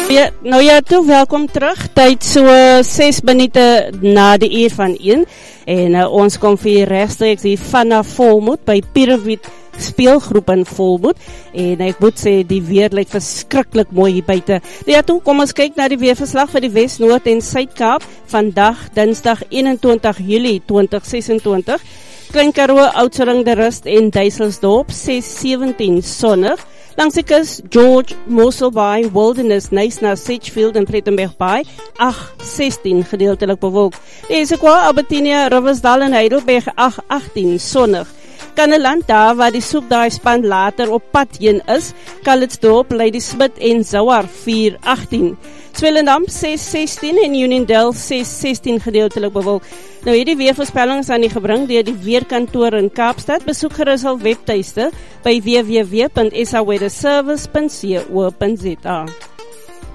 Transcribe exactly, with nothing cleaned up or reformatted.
Ja, nou ja, toe, welkom terug. Tyd so ses minute na die uur van een. En uh, ons kom vir rechtstreeks hier vanaf Volmoed by Pirouet speelgroep in Volmoed. En ek moet sê, die weer lyk verskriklik mooi hier buite. Ja, toe, kom ons kyk na die weerverslag vir die Wes, Noord en Suid-Kaap. Vandag, dinsdag eenentwintig Julie tweeduisend sesentwintig. Klein Karoo, Oudtshoorn, De Rust en Duiselsdorp, ses sewentien sonnig. Langs die kus, George, Mossel Bay, Wilderness, Knysna, Sedgefield en Plettenberg Bay, agt sestien gedeeltelik bewolk. Die Esekwa, Albertinia, Riversdal en Heidelberg, agt agtien sonnig. Kanneland, daar waar die soekdaaispan later op pad heen is, Calitzdorp, Ladysmith en Zouar, vier agtien. Swellendam, ses sestien en Uniondale, ses sestien gedeeltelik bewolk. Nou hierdie weervoorspellings aan die gebring deur die Weerkantoor in Kaapstad. Besoek gerus al webtuiste by w w w punt s a weather service punt co punt za.